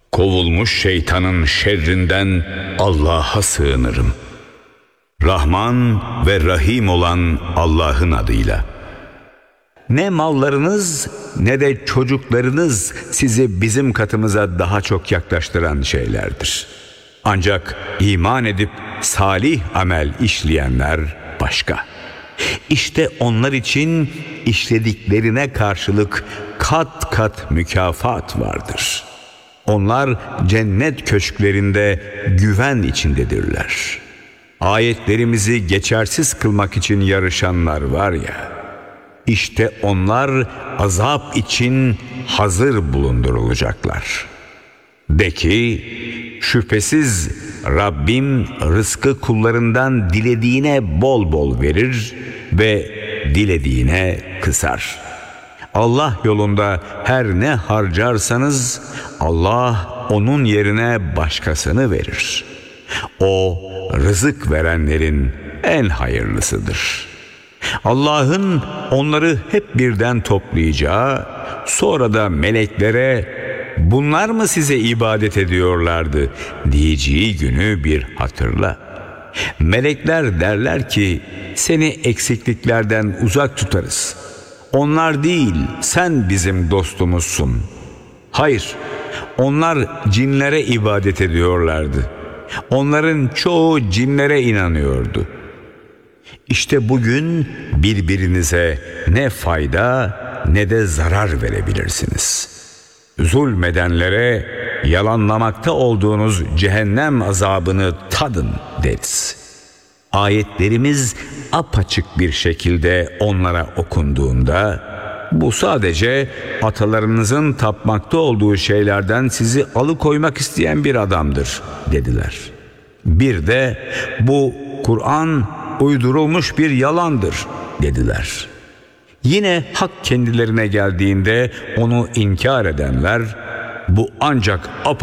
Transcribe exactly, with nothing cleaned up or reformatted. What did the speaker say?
Kovulmuş şeytanın şerrinden Allah'a sığınırım. Rahman ve Rahim olan Allah'ın adıyla. Ne mallarınız ne de çocuklarınız sizi bizim katımıza daha çok yaklaştıran şeylerdir. Ancak iman edip salih amel işleyenler başka. İşte onlar için işlediklerine karşılık kat kat mükafat vardır. Onlar cennet köşklerinde güven içindedirler. Ayetlerimizi geçersiz kılmak için yarışanlar var ya, İşte onlar azap için hazır bulundurulacaklar. De ki, şüphesiz Rabbim rızkı kullarından dilediğine bol bol verir ve dilediğine kısar. Allah yolunda her ne harcarsanız Allah onun yerine başkasını verir. O rızık verenlerin en hayırlısıdır. Allah'ın onları hep birden toplayacağı, sonra da meleklere bunlar mı size ibadet ediyorlardı diyeceği günü bir hatırla. Melekler derler ki seni eksikliklerden uzak tutarız. Onlar değil, sen bizim dostumuzsun. Hayır, onlar cinlere ibadet ediyorlardı. Onların çoğu cinlere inanıyordu. İşte bugün birbirinize ne fayda ne de zarar verebilirsiniz. Zulmedenlere yalanlamakta olduğunuz cehennem azabını tadın deriz. Ayetlerimiz apaçık bir şekilde onlara okunduğunda bu sadece atalarınızın tapmakta olduğu şeylerden sizi alıkoymak isteyen bir adamdır dediler. Bir de bu Kur'an uydurulmuş bir yalandır dediler. Yine hak kendilerine geldiğinde onu inkar edenler bu ancak